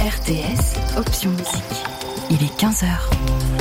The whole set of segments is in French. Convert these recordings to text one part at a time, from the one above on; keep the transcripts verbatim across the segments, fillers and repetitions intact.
R T S, option musique. Il est quinze heures.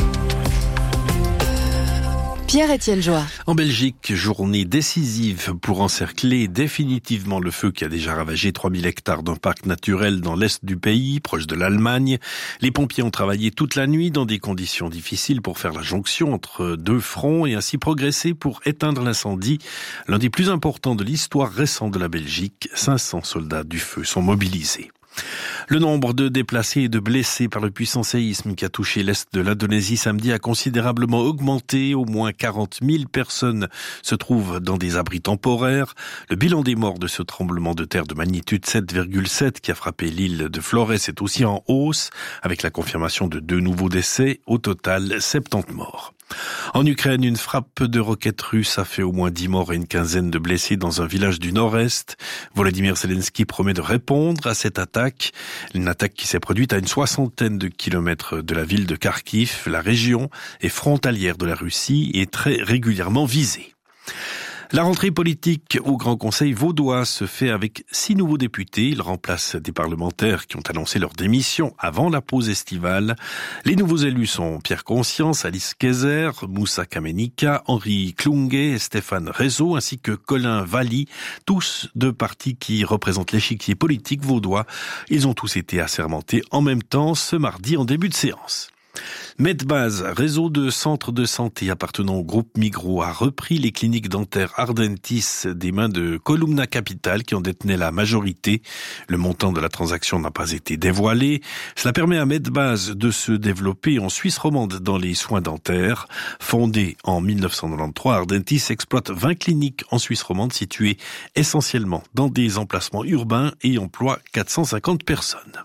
Pierre-Étienne Joie. En Belgique, journée décisive pour encercler définitivement le feu qui a déjà ravagé trois mille hectares d'un parc naturel dans l'est du pays, proche de l'Allemagne. Les pompiers ont travaillé toute la nuit dans des conditions difficiles pour faire la jonction entre deux fronts et ainsi progresser pour éteindre l'incendie. L'un des plus importants de l'histoire récente de la Belgique, cinq cents soldats du feu sont mobilisés. Le nombre de déplacés et de blessés par le puissant séisme qui a touché l'est de l'Indonésie samedi a considérablement augmenté. Au moins quarante mille personnes se trouvent dans des abris temporaires. Le bilan des morts de ce tremblement de terre de magnitude sept virgule sept qui a frappé l'île de Flores est aussi en hausse, avec la confirmation de deux nouveaux décès. Au total, soixante-dix morts. En Ukraine, une frappe de roquettes russes a fait au moins dix morts et une quinzaine de blessés dans un village du nord-est. Volodymyr Zelensky promet de répondre à cette attaque. Une attaque qui s'est produite à une soixantaine de kilomètres de la ville de Kharkiv. La région est frontalière de la Russie et très régulièrement visée. La rentrée politique au Grand Conseil vaudois se fait avec six nouveaux députés. Ils remplacent des parlementaires qui ont annoncé leur démission avant la pause estivale. Les nouveaux élus sont Pierre Conscience, Alice Kayser, Moussa Kamenika, Henri Klunge, Stéphane Rézeau ainsi que Colin Valli, tous deux partis qui représentent l'échiquier politique vaudois. Ils ont tous été assermentés en même temps ce mardi en début de séance. Medbase, réseau de centres de santé appartenant au groupe Migros, a repris les cliniques dentaires Ardentis des mains de Columna Capital qui en détenait la majorité. Le montant de la transaction n'a pas été dévoilé. Cela permet à Medbase de se développer en Suisse romande dans les soins dentaires. Fondé en mille neuf cent quatre-vingt-treize, Ardentis exploite vingt cliniques en Suisse romande situées essentiellement dans des emplacements urbains et emploie quatre cent cinquante personnes.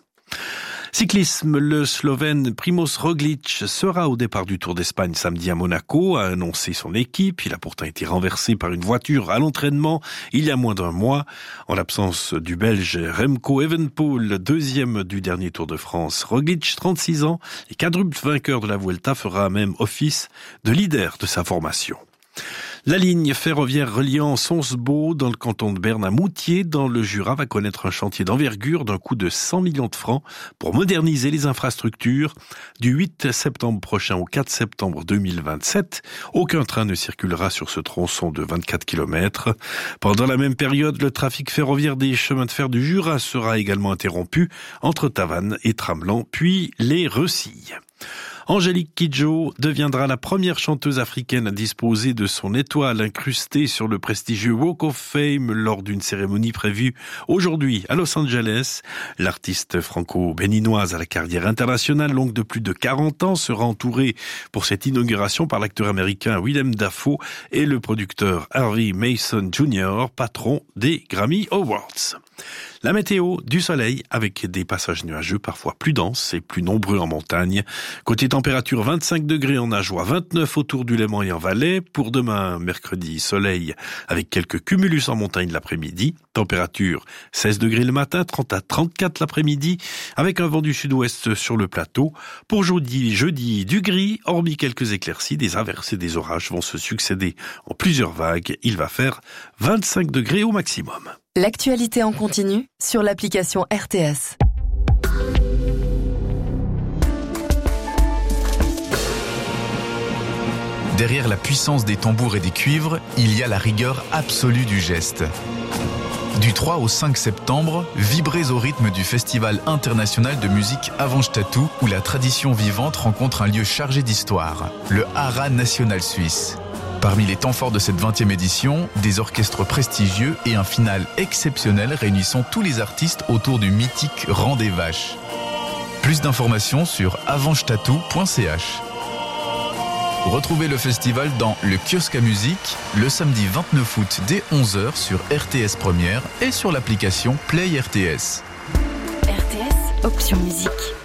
Cyclisme, le Slovène Primož Roglič sera au départ du Tour d'Espagne samedi à Monaco, a annoncé son équipe. Il a pourtant été renversé par une voiture à l'entraînement il y a moins d'un mois. En l'absence du Belge Remco Evenepoel, deuxième du dernier Tour de France, Roglič, trente-six ans et quadruple vainqueur de la Vuelta, fera même office de leader de sa formation. La ligne ferroviaire reliant Sonsbeau dans le canton de Berne à Moutier dans le Jura va connaître un chantier d'envergure d'un coût de cent millions de francs pour moderniser les infrastructures. Du huit septembre prochain au quatre septembre deux mille vingt-sept, aucun train ne circulera sur ce tronçon de vingt-quatre kilomètres. Pendant la même période, le trafic ferroviaire des chemins de fer du Jura sera également interrompu entre Tavannes et Tramelan, puis les Recilles. Angélique Kidjo deviendra la première chanteuse africaine à disposer de son étoile incrustée sur le prestigieux Walk of Fame lors d'une cérémonie prévue aujourd'hui à Los Angeles. L'artiste franco-béninoise à la carrière internationale longue de plus de quarante ans sera entourée pour cette inauguration par l'acteur américain Willem Dafoe et le producteur Harvey Mason junior, patron des Grammy Awards. La météo, du soleil avec des passages nuageux parfois plus denses et plus nombreux en montagne. Côté température, vingt-cinq degrés en Ajoie, vingt-neuf autour du Léman et en Valais. Pour demain, mercredi, soleil avec quelques cumulus en montagne l'après-midi. Température, seize degrés le matin, trente à trente-quatre l'après-midi avec un vent du sud-ouest sur le plateau. Pour jeudi, jeudi, du gris, hormis quelques éclaircies, des averses et des orages vont se succéder en plusieurs vagues. Il va faire vingt-cinq degrés au maximum. L'actualité en continu sur l'application R T S. Derrière la puissance des tambours et des cuivres, il y a la rigueur absolue du geste. Du trois au cinq septembre, vibrez au rythme du Festival international de musique Avantstadt où la tradition vivante rencontre un lieu chargé d'histoire, le Hara National Suisse. Parmi les temps forts de cette vingtième édition, des orchestres prestigieux et un final exceptionnel réunissant tous les artistes autour du mythique Rang des Vaches. Plus d'informations sur avantstatou point c h. Retrouvez le festival dans le kiosque à musique le samedi vingt-neuf août dès onze heures sur R T S Première et sur l'application Play R T S. R T S, option musique.